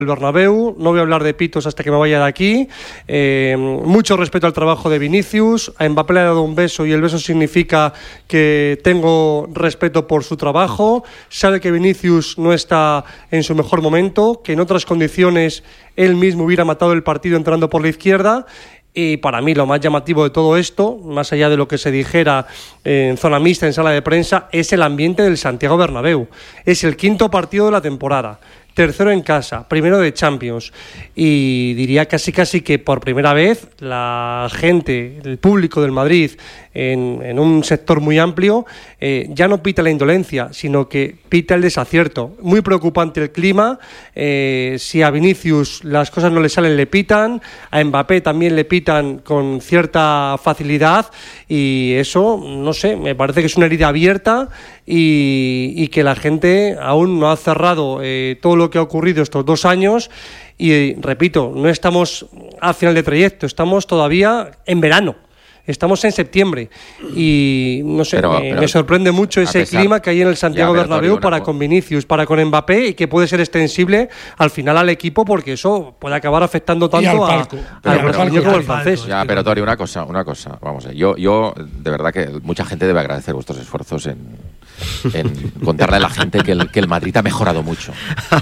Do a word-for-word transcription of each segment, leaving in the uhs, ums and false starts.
el Bernabéu, no voy a hablar de pitos hasta que me vaya de aquí. Eh, mucho respeto al trabajo de Vinicius. A Mbappé le ha dado un beso y el beso significa que tengo respeto por su trabajo. Sabe que Vinicius no está en su mejor momento, que en otras condiciones él mismo hubiera matado el partido entrando por la izquierda. Y para mí lo más llamativo de todo esto, más allá de lo que se dijera en zona mixta, en sala de prensa, es el ambiente del Santiago Bernabéu. Es el quinto partido de la temporada. Tercero en casa, primero de Champions, y diría casi casi que por primera vez la gente, el público del Madrid, en, en un sector muy amplio, eh, ya no pita la indolencia, sino que pita el desacierto. Muy preocupante el clima. Eh, si a Vinicius las cosas no le salen, le pitan, a Mbappé también le pitan con cierta facilidad, y eso, no sé, me parece que es una herida abierta y, y que la gente aún no ha cerrado eh, todo lo que ha ocurrido estos dos años. Y repito, no estamos al final de trayecto, estamos todavía en verano. Estamos en septiembre y no sé, pero, me, pero, me sorprende mucho ese pesar, clima que hay en el Santiago ya, Bernabéu para una, con Vinicius, para con Mbappé, y que puede ser extensible al final al equipo, porque eso puede acabar afectando tanto a, al brasileño como al francés. Ya, pero Tori, una cosa, una cosa, vamos, yo, yo de verdad que mucha gente debe agradecer vuestros esfuerzos en, en contarle a la gente que el, que el Madrid ha mejorado mucho,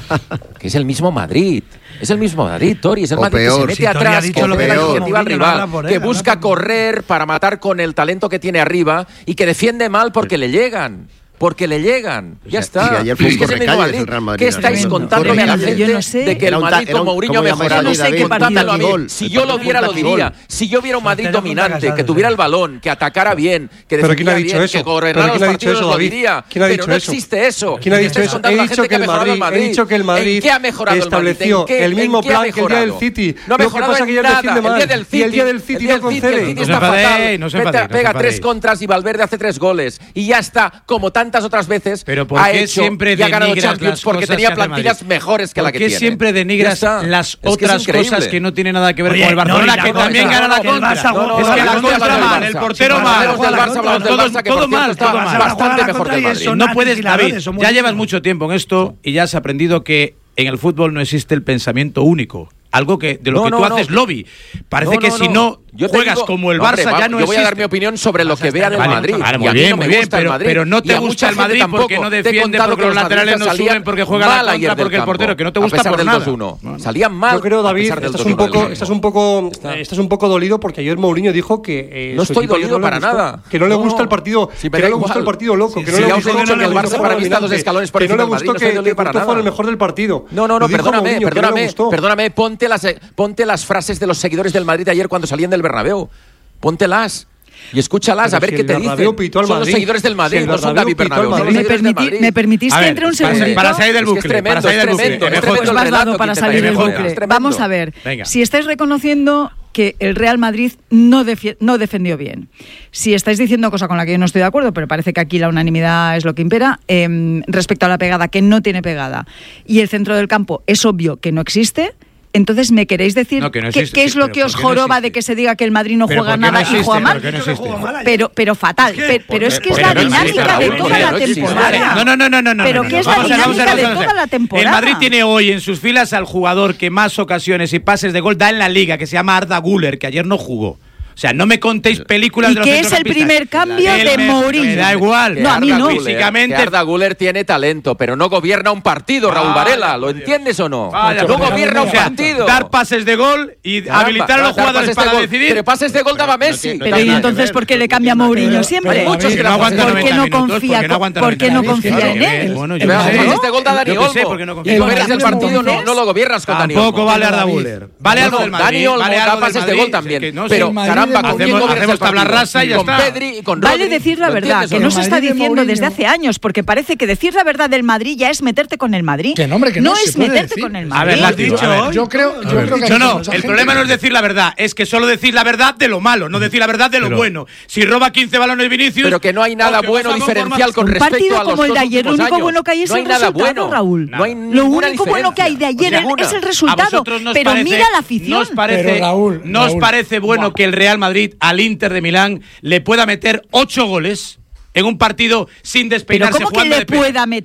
que es el mismo Madrid. Es el mismo Madrid, Tori, es el o Madrid peor, que se mete si atrás, dicho que lo ve la iniciativa al rival, no él, que busca correr para matar con el talento que tiene arriba y que defiende mal porque le llegan. Porque le llegan. Pues ya está. Sí, ayer fue es que es el mismo Madrid. Madrid. ¿Qué estáis contándome a la gente yo no sé. de que el Madrid con Mourinho ha mejorado? Yo no sé qué Contámelo a mí. partido. Si yo lo viera, lo diría. Si yo viera un Madrid dominante, que tuviera el balón, que atacara bien, que defendiera bien, que gobernara los partidos, lo diría. Pero no existe eso. ¿Quién ha dicho eso? He dicho que el Madrid, he dicho que el Madrid estableció el mismo plan que el día del City. No ha mejorado en nada. El día del City no concede. El City está fatal. Pega tres contras y Valverde hace tres goles. Y ya está, como tantas otras veces. Pero ¿por ha qué hecho siempre y ha ganado denigras Champions las porque cosas tenía que hace plantillas Madrid? mejores que la que ¿Por qué tiene? siempre denigras las Es que otras cosas que no tienen nada que ver Oye, con el Barcelona, no, que no, también no, gana la no, contra? el Barça, no, no, es que no, la no, contra no, mal, no, el no, portero no, mal, no, no, del Barça, hablamos del todo, Barça, que todo por cierto mal, está todo mal. bastante mejor que el Madrid. No puedes, David, ya llevas mucho tiempo en esto y ya has aprendido que en el fútbol no existe el pensamiento único. Algo que de lo No, que no, tú no. haces lobby. Parece No, que no, si no. no Yo te juegas digo- como el no, hombre, Barça va, ya no yo voy a existe. dar mi opinión sobre lo que vea del Vale, Madrid. vale, Y muy a mí bien, no me muy bien, gusta el pero, Madrid. pero no Y te a gusta mucha el Madrid gente porque tampoco. no Te he defiende, contado porque que los laterales no madridistas suben, salían porque juega la mal contra, ayer del porque el campo, portero, que no te a gusta pesar por del nada. dos uno. Salían mal. Yo creo, a David, pesar del estás dos uno un poco, del estás un poco, estás un poco dolido porque ayer Mourinho dijo que eh, No su estoy equipo ayer dolido no le para gustó, nada. que no le No, gusta el partido, sí, me que da no le gustó igual. el partido loco, Sí, que no sí, le ya os gustó he dicho que que el el Barça para mí está dos escalones por que no le encima del gustó Madrid, no estoy que dolido para Courtois fuera nada. el mejor del partido. No, no, no, Lo dijo perdóname, Mourinho, que no le perdóname, gustó. perdóname, ponte las, ponte las frases de los seguidores del Madrid ayer cuando salían del Bernabéu. Póntelas. Y escúchalas, Pero a ver si qué el te Bernabéu dicen. pitó al Son los Madrid. seguidores del Madrid, Si el no son Bernabéu David pitó al Bernabéu. son los Madrid. ¿Me, seguidores del permití- Madrid. ¿Me permitís A que ver, entre un para- segundito? para salir del Es que es bucle, tremendo, para salir es del bucle. tremendo, Es es mejor- tremendo el Pues vas relato dado para que salir del intentáis bucle. poner. Es tremendo. Vamos a ver, Venga. si estáis reconociendo que el Real Madrid no, defi- no defendió bien, si estáis diciendo cosa con la que yo no estoy de acuerdo, pero parece que aquí la unanimidad es lo que impera, eh, respecto a la pegada, que no tiene pegada, y el centro del campo es obvio que no existe. Entonces, ¿me queréis decir No, que no qué, existe, qué es sí, lo pero que os ¿por qué no joroba existe? de que se diga que el Madrid no Pero juega ¿por qué no nada y existe? juega mal? ¿Por qué no existe? Pero, pero fatal. ¿Qué? Pero, pero es que es Porque la no existe, dinámica de Raúl, toda porque la no existe. temporada. No, no, no, no, no. Pero no, ¿qué no. es la Vamos a ver, vamos a ver, dinámica de vamos a ver. toda la temporada? El Madrid tiene hoy en sus filas al jugador que más ocasiones y pases de gol da en la Liga, que se llama Arda Güler, que ayer no jugó. O sea, no me contéis películas ¿Y de los qué es el centrocampistas. primer cambio El de me- Mourinho? Me da igual. No, a mí Arda no. Güler, Físicamente- que Arda Güler tiene talento, pero no gobierna un partido, Raúl Vaya, Varela. ¿Lo por Dios. entiendes o no? Vaya, no por gobierna un o sea, partido. Dar pases de gol y Caramba, habilitar a los dar jugadores pases de para gol. decidir. Pero pases de gol daba Messi. Pero ¿y entonces por qué le cambia a Mourinho siempre? Hay muchos que no la aguanta ¿Por qué noventa no minutos, confía, porque no aguanta por qué no noventa confía minutos. en Bien, él? bueno, yo Pero qué sé. pases de gol da Dani Yo qué sé, Olmo. porque no confía Y en gobiernas Dani el Olmo. partido, no, no lo gobiernas con Dani Tampoco Olmo. vale Arda Güler. Vale algo del Madrid. Dani Olmo vale da algo del pases de Madrid. gol también. Es que no, Pero sí. caramba, ¿con quién Hacemos- gobiernas el hacemos tabla partido? rasa y ya Con está. Pedri y con Vale Rodri. decir la ¿Lo verdad, entiendes que o no se está Madrid de diciendo Mourinho. desde hace años, porque parece que decir la verdad del Madrid ya es meterte con el Madrid. Que no, hombre, que no, se es puede meterte decir. con el A Madrid. ver, la has dicho. A ver, yo creo, yo creo que No, no, mucha el gente- problema no es decir la verdad, es que solo decir la verdad de lo malo, no decir la verdad de lo bueno. Si roba quince balones Vinicius. Pero que no hay nada o que bueno nos diferencial con Un respecto partido a los como el dos de ayer, lo últimos único años. bueno que hay es No hay el nada resultado, bueno, Raúl. No hay Lo ninguna único bueno que hay de ayer diferencia. es el ¿A resultado. vosotros nos Pero parece- mira la afición. ¿Nos parece, Pero, Raúl, ¿nos Raúl, parece bueno buah. que el Real Madrid al Inter de Milán le pueda meter ocho goles en un partido sin Pero despeinarse ¿cómo que jugando le de pena? pueda meter?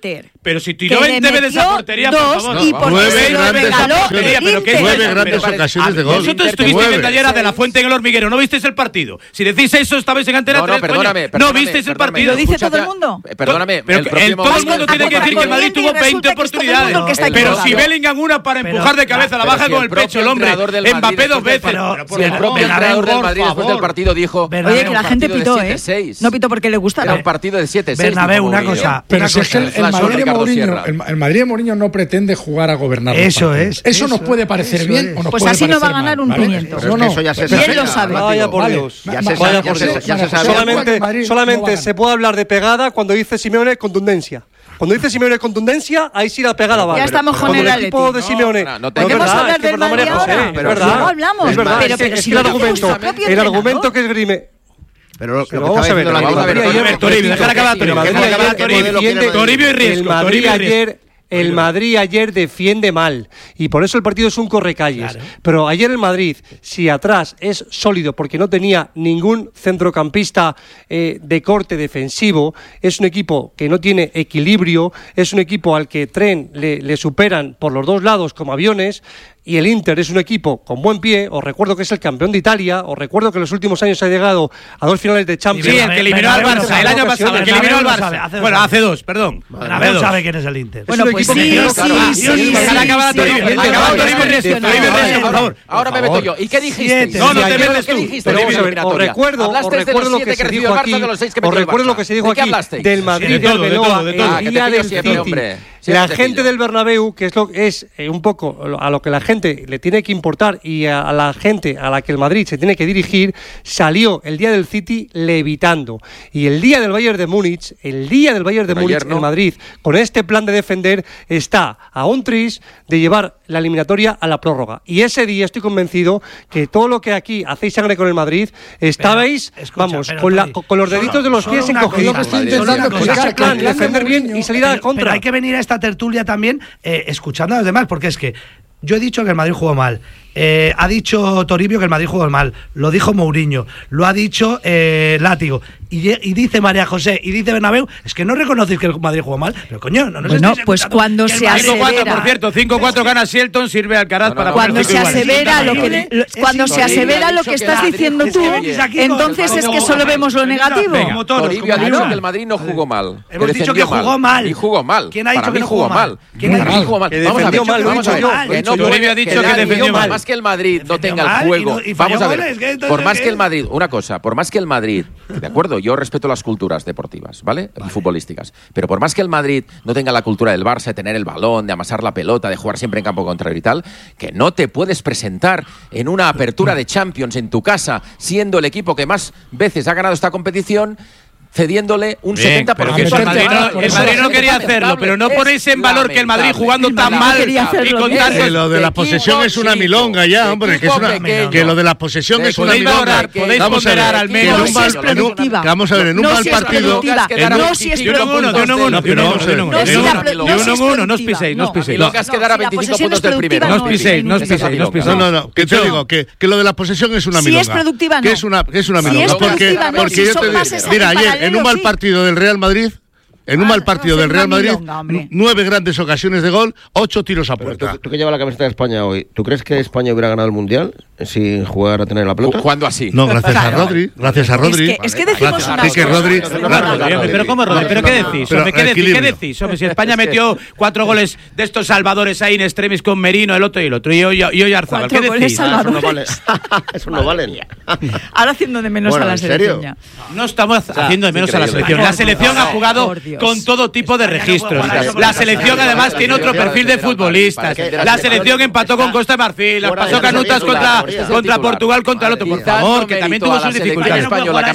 Pero si tiró veinte veces a portería, por favor. Y por nueve grandes ocasiones, nueve grandes ocasiones de gol. Vosotros estuvisteis viendo ayer a De La Fuente en el Hormiguero, ¿no visteis el partido? Si decís eso, estabais en Antena No, no, tres, perdóname, coño. perdóname, No visteis el perdóname. partido. ¿Lo dice Escúchate, todo el mundo? eh, Perdóname, Pero el que propio el- todo el Madrid- mundo tiene que decir que el Madrid tuvo veinte oportunidades. Pero si Bellingham una para empujar de cabeza la Pero baja si con el el pecho el hombre, propio entrenador del Mbappé Madrid dos después veces. del- Pero por Si el favor. propio entrenador del Madrid después del partido dijo... Oye, que la gente pitó, ¿eh? No pitó porque le Era gustara. un partido de siete seis. Bernabéu, una cosa. Pero una si es que el, cosa. el Flash Madrid de Ricardo Mourinho, Sierra. el, el Madrid de Mourinho no pretende jugar a gobernar. los Eso partidos. es, Eso eso nos puede es, parecer eso bien es. o nos Pues puede así no va a parecer ganar mal, un ¿vale? pimiento. No, no. Eso ya se Y él sabe. lo sabe. Vaya por Vale. Dios. Ya se Vaya sabe, por ya se- Dios. ya se María sabe. José, Solamente, el Madrid no solamente va a se puede hablar de pegada cuando dice Simeone contundencia. Cuando dice Simeone contundencia, ahí sí la pegada va. Ya estamos con Cuando el el equipo Atleti. de Simeone. No, no te- es Podemos verdad, hablar es que del es verdad, Madrid María José, ahora, es pero verdad. luego hablamos. Es verdad, Pero- es que- pero es si que lo el dice argumento, vuestro propio el entrenador. argumento que esgrime. Pero lo que Pero estaba vamos a ver, diciendo la vamos a ver, Liga- ayer- Toribio, dejar acabar Toribio. El Madrid dejar acabar ayer Toribio. defiende- Toribio y Riesco. El Madrid Toribio y Riesco. ayer El Madrid ayer defiende mal y por eso el partido es un correcalles. Claro. Pero ayer el Madrid, si atrás es sólido porque no tenía ningún centrocampista eh, de corte defensivo, es un equipo que no tiene equilibrio, es un equipo al que Tren le, le superan por los dos lados como aviones. Y el Inter es un equipo con buen pie. Os recuerdo que es el campeón de Italia. Os recuerdo que en los últimos años ha llegado a dos finales de Champions. Sí, el que eliminó al Barça el año pasado. El que eliminó al Barça. Bueno, hace dos, perdón. Bernabéu sabe quién es el Inter. Bueno, pues sí, sí, sí. Dejar acabar a Toribio. Acabado Toribio y Riesco. Toribio y Riesco, por favor. Ahora me meto yo. ¿Y qué dijiste? No, no te metes ¿Qué tú. dijiste? Pero vamos a ver, os recuerdo, os Hablaste de recuerdo los lo que siete se que recibió dijo el aquí. Barça, de los seis que Os metió el recuerdo Barça. lo que se dijo ¿De qué aquí hablasteis? del Sí, Madrid de y todo, de Arbeloa todo, de todo. Ah, el que día te pillo del siempre, City. hombre. La Siempre te gente pillo. del Bernabéu, que es lo es eh, un poco a lo que la gente le tiene que importar y a, a la gente a la que el Madrid se tiene que dirigir, salió el día del City levitando. Y el día del Bayern de Múnich, el día del Bayern de Pero Múnich, ayer no. el Madrid, con este plan de defender, está a un tris de llevar la eliminatoria a la prórroga. Y ese día estoy convencido que todo lo que aquí hacéis sangre con el Madrid, estabais, Pero, escucha, vamos, pero, con, la, Tony, con los deditos solo- de los solo pies una encogidos. cosa, estoy Madrid, intentando solo una explicar Ese plan, que el plan de defender bien Mourinho- y salir a la Pero- contra. Pero hay que venir a esta tertulia también eh, escuchando a los demás, porque es que yo he dicho que el Madrid jugó mal. Eh, ha dicho Toribio que el Madrid jugó mal. Lo dijo Mourinho. Lo ha dicho eh, Látigo. Y, y dice María José y dice Bernabéu. Es que no reconocéis que el Madrid jugó mal. Pero coño, no nos Bueno, estáis pues escuchando cuando que el se Madrid- cinco cuatro, asevera- por cierto, cinco cuatro gana Shelton, sirve Alcaraz No, no, para no, Cuando no, se no, no, asevera no, lo no, que no, lo- cuando es se Toribio asevera ha lo dicho que que estás Madrid diciendo tú, jugó bien. entonces es que solo vemos lo negativo. Venga, Como toros, Toribio ha como dicho toros. que el Madrid no jugó mal. Hemos dicho defendió que jugó mal. Y jugó mal. ¿Quién ha dicho Para que mí no jugó jugó mal. mal? Para ¿Quién ha mí dicho? jugó mal. Que Vamos a ver, defendió mal, lo he vamos dicho a ver. yo, Que lo he no dicho yo. puede- Toribio ha dicho que nadie- defendió por mal. más que el Madrid no Defendió tenga el mal y juego. no- y Vamos falló a ver. goles, que entonces, Por más ¿qué? que el Madrid, una cosa, por más que el Madrid, de acuerdo, yo respeto las culturas deportivas, ¿vale? Y futbolísticas. Pero por más que el Madrid no tenga la cultura del Barça, de tener el balón, de amasar la pelota, de jugar siempre en campo contrario y tal, que no te puedes presentar en una apertura de Champions en tu casa, siendo el equipo que más veces ha ganado esta competición, cediéndole un Bien, setenta por ciento. pero el Madrid no- al el Madrid no quería hacerlo, pero no ponéis en valor que el Madrid jugando tan no mal quería hacerlo. y con Es tantos... Que lo de la posesión es una milonga ya, hombre. Que, es una, que lo de la posesión es una Podéis milonga. valorar, podéis Vamos a ver, ponderar al que en menos un si mal- es en un- productiva. que Vamos a ver, en un No mal si es partido. productiva. en un- No si es De uno en uno, de uno en uno, de uno en uno, de uno en uno. No, De si uno la en uno, pro- de no uno si en es uno, no os productiva, piséis, no os no. piséis. Milonga es quedar a si la veinticinco posesión puntos es del primero. productiva, No os piséis, no os Esa es la piséis, no os milonga. piséis. No, no, no, que te digo, que, que lo de la posesión es una Si milonga. es productiva, Que no. es una, que es una Si milonga. es porque productiva, no. porque Si yo son te digo, pases en mira, ayer, paralelo, en un mal sí. partido del Real Madrid, en un Ah, mal no, partido es del una Real Madrid, milonga, hombre. nueve grandes ocasiones de gol, ocho tiros a Pero puerta. tú, tú que llevas la camiseta de España hoy, ¿tú crees que España hubiera ganado el Mundial sin jugar a tener la pelota? Jugando así. No, gracias a Claro. Rodri, gracias a Es Rodri. que, es que decimos Gracias. una Sí, que cosa. Rodri- Es Rodri- verdad. Rodri, pero ¿cómo, Rodri? ¿Pero qué decís? Pero Hombre, ¿qué decís? ¿Qué equilibrio. decís? Hombre, si España metió cuatro goles de estos salvadores ahí en extremis con Merino, el otro y el otro, y hoy, y hoy Arzabal, ¿qué Cuatro goles decís? salvadores. Eso no vale. Eso no vale. Ahora haciendo de menos Bueno, a la ¿en serio? selección ya. No estamos haciendo de menos a la increíble. selección. La Por selección Dios. ha jugado Por Dios. con todo tipo de registros. La selección además tiene otro perfil de futbolistas. La selección empató con Costa de Marfil, las pasó canutas contra, contra Portugal, contra el otro. Por favor, que también tuvo sus dificultades.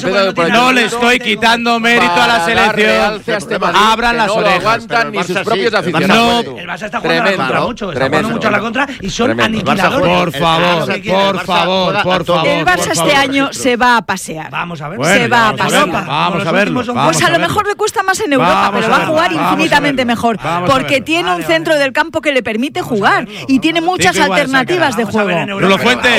No le estoy quitando mérito a la selección. Abran las No lo orejas. aguantan ni sus propios No, aficionados. El Barça está jugando a la contra mucho, está jugando mucho a la contra y son Tremendo. aniquiladores. Por favor, por favor, por favor. El Barça por este favor. año se va a pasear. Vamos a ver. Bueno, se va a vamos a pasar. verlo, vamos a verlo. Pues vamos Pues a lo verlo. mejor le cuesta más en Europa, Vamos pero a va a verlo, jugar vamos a infinitamente verlo, mejor. vamos a Porque verlo. tiene un Vale, centro vale. del campo que le permite jugar y tiene muchas Sí, que igual alternativas de sacará. juego. Vamos a ver en Rulo Europa. Fuentes,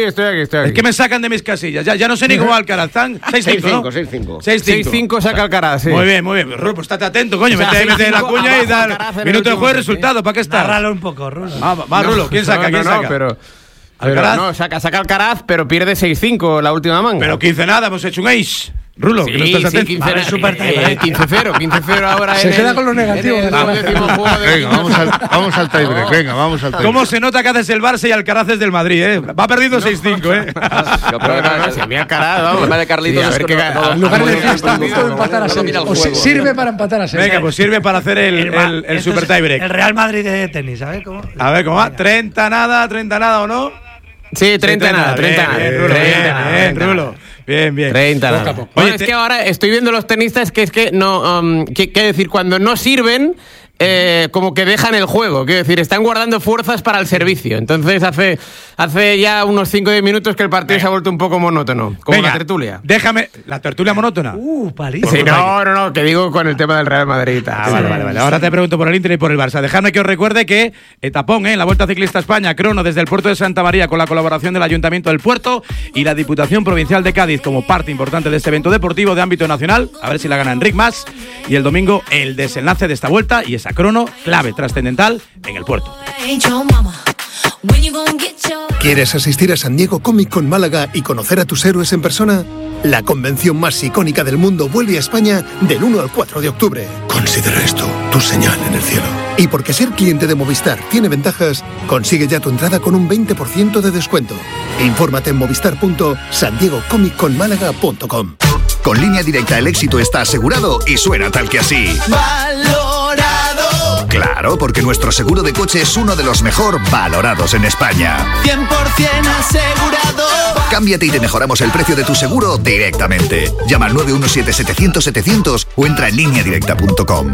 estoy aquí, estoy aquí. Es que me sacan de mis casillas. Ya, ya no sé ni cómo va Alcaraz. seis cinco, ¿no? seis cinco. seis cinco saca Alcaraz, sí. Muy bien, muy bien. Rulo, pues estate atento, coño. O sea, mete, mete la cuña y da tal. Minuto de juego y resultado. ¿Para qué estás? Narralo un poco, Rulo. Va, va, Rulo. ¿Quién saca? No, ¿Quién no, saca? no, pero... Alcaraz. Pero no, saca, saca Alcaraz, pero pierde seis cinco la última manga. Pero quince nada, hemos hecho un ace. Rulo, sí, que no estás atento. Sí, quince, super eh, quince cero, quince cero ahora. Se en queda el, con lo negativo. En el, Vamos, de venga, vamos al, vamos al tiebreak, venga, vamos al tiebreak. ¿Cómo se nota que haces el Barça y Alcaraz es del Madrid, eh? Va perdiendo no. seis cinco, eh. Yo creo que se me ha Alcaraz, vamos. El problema de Carlitos es que en lugar de decir está a punto de empatar a seis. O sirve para empatar a seis. Venga, pues sirve para hacer el, el, el, el super tiebreak. El Real Madrid de tenis, a ver cómo. A ver cómo va. treinta nada, treinta nada o no. Sí, treinta nada, treinta nada. Bien, Rulo. Bien, bien. treinta. Nada. Oye, Bueno, te... es que ahora estoy viendo los tenistas que es que no... Um, que, que decir, cuando no sirven... Eh, como que dejan el juego, quiero decir, están guardando fuerzas para el servicio. Entonces hace, hace ya unos cinco o diez minutos que el partido Venga. se ha vuelto un poco monótono, como Venga, la tertulia. Déjame, ¿la tertulia monótona? Uh, paliza. Sí, no, no, no, que digo con el tema del Real Madrid. Ah, sí, vale, vale, vale. Ahora te pregunto por el Inter y por el Barça. Dejadme que os recuerde que etapón, ¿eh? La Vuelta Ciclista España, crono desde el puerto de Santa María con la colaboración del Ayuntamiento del Puerto y la Diputación Provincial de Cádiz como parte importante de este evento deportivo de ámbito nacional. A ver si la gana Enric Mas. Y el domingo el desenlace de esta vuelta y esa crono clave trascendental en el puerto. ¿Quieres asistir a San Diego Comic Con Málaga y conocer a tus héroes en persona? La convención más icónica del mundo vuelve a España del uno al cuatro de octubre. Considera esto tu señal en el cielo. Y porque ser cliente de Movistar tiene ventajas, consigue ya tu entrada con un veinte por ciento de descuento. Infórmate en movistar punto san diego comic con málaga punto com. Con Línea Directa el éxito está asegurado y suena tal que así. ¡Valorado! Claro, porque nuestro seguro de coche es uno de los mejor valorados en España. cien por ciento asegurado. Cámbiate y te mejoramos el precio de tu seguro directamente. Llama al nueve uno siete setecientos setecientos o entra en línea directa punto com.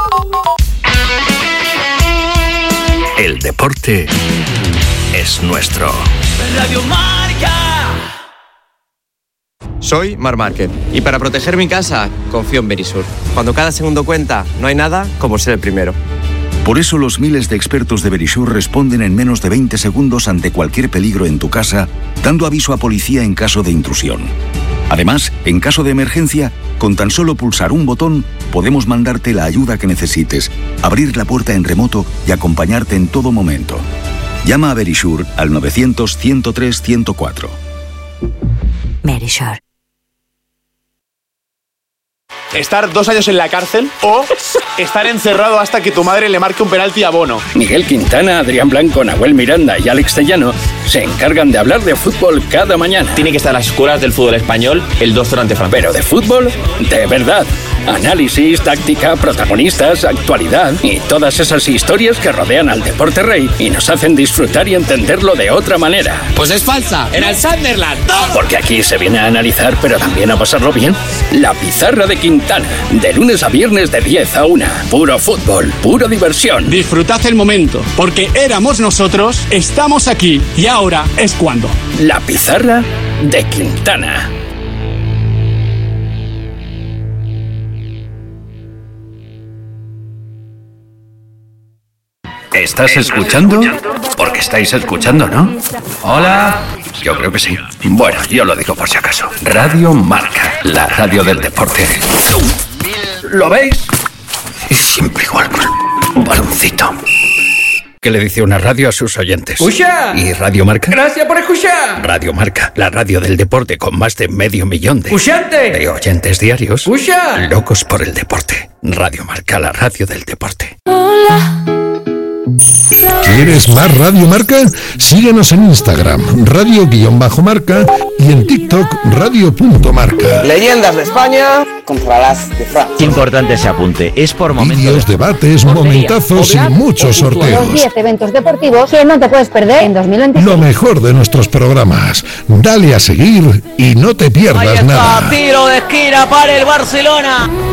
El deporte es nuestro. Radio Marca. Soy Marc Márquez y para proteger mi casa confío en Verisur. Cuando cada segundo cuenta, no hay nada como ser el primero. Por eso los miles de expertos de Verisur responden en menos de veinte segundos ante cualquier peligro en tu casa, dando aviso a policía en caso de intrusión. Además, en caso de emergencia, con tan solo pulsar un botón, podemos mandarte la ayuda que necesites, abrir la puerta en remoto y acompañarte en todo momento. Llama a Verisur al novecientos, ciento tres, ciento cuatro. Verisur. Estar dos años en la cárcel o estar encerrado hasta que tu madre le marque un penalti a Bono. Miguel Quintana, Adrián Blanco, Nahuel Miranda y Alex Tellano se encargan de hablar de fútbol cada mañana. Tiene que estar en las escuelas del fútbol español el doctor ante Francia. Pero de fútbol, de verdad. Análisis, táctica, protagonistas, actualidad y todas esas historias que rodean al deporte rey y nos hacen disfrutar y entenderlo de otra manera. Pues es falsa, era el Sunderland. Porque aquí se viene a analizar, pero también a pasarlo bien. La Pizarra de Quintana, de lunes a viernes de diez a una. Puro fútbol, pura diversión. Disfrutad el momento, porque éramos nosotros, estamos aquí y ahora es cuando. La Pizarra de Quintana. ¿Estás escuchando? Porque estáis escuchando, ¿no? Hola. Yo creo que sí. Bueno, yo lo digo por si acaso. Radio Marca, la radio del deporte. ¿Lo veis? Y siempre igual con un baloncito. ¿Qué le dice una radio a sus oyentes? ¡Escucha! ¿Y Radio Marca? ¡Gracias por escuchar! Radio Marca, la radio del deporte con más de medio millón de... ¡Escuchante! De oyentes diarios. ¡Escucha! Locos por el deporte. Radio Marca, la radio del deporte. Hola. ¿Quieres más Radio Marca? Síguenos en Instagram, radio-marca y en TikTok, radio.marca. Leyendas de España contra las de Francia. Qué importante ese apunte. Es por momentos. Vídeos, debates, momentazos y muchos sorteos. Los diez eventos deportivos que no te puedes perder en dos mil veinticinco. Lo mejor de nuestros programas. Dale a seguir y no te pierdas Ahí está, nada. tiro de esquina para el Barcelona.